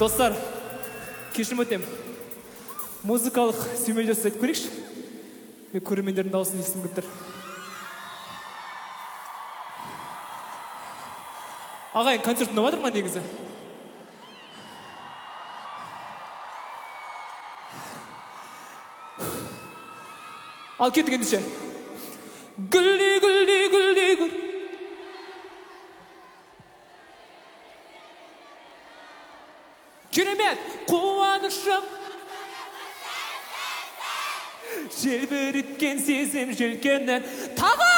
Достар, кешірім өтем. Музыкалық сүймелдеу айтып көрейікші. Мен көрермендердің дауысын естігім келіп тұр. Ағайын, концерт ұнап жатыр ма негізі? Ал кеттік ендеше. Гүлді, гүлді, гүлді, гүл. Керемет, қуанышым. Желбіріккен сезім желкеннен тағы